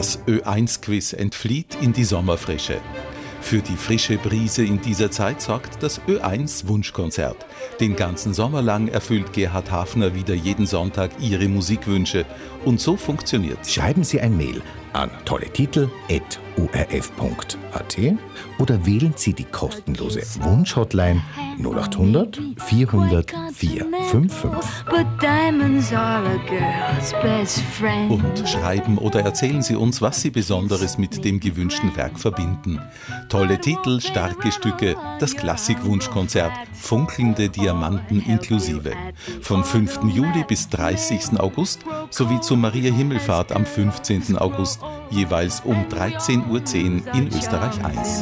Das Ö1-Quiz entflieht in die Sommerfrische. Für die frische Brise in dieser Zeit sorgt das Ö1-Wunschkonzert. Den ganzen Sommer lang erfüllt Gerhard Hafner wieder jeden Sonntag Ihre Musikwünsche. Und so funktioniert's. Schreiben Sie ein Mail an tolletitel@orf.at oder wählen Sie die kostenlose Wunsch-Hotline 0800 400 455. Und schreiben oder erzählen Sie uns, was Sie Besonderes mit dem gewünschten Werk verbinden. Tolle Titel, starke Stücke, das Klassik-Wunschkonzert, funkelnde Diamanten inklusive. Vom 5. Juli bis 30. August sowie zur Maria Himmelfahrt am 15. August, jeweils um 13.10 Uhr in Österreich 1.